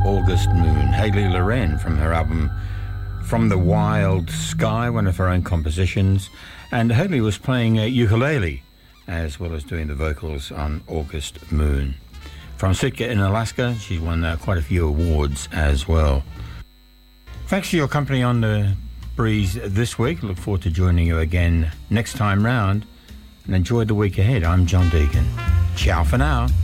August Moon. Hayley Loren from her album From the Wild Sky, one of her own compositions. And Hayley was playing ukulele as well as doing the vocals on August Moon. From Sitka in Alaska, she's won quite a few awards as well. Thanks for your company on the breeze this week. Look forward to joining you again next time round. And enjoy the week ahead. I'm John Deacon. Ciao for now.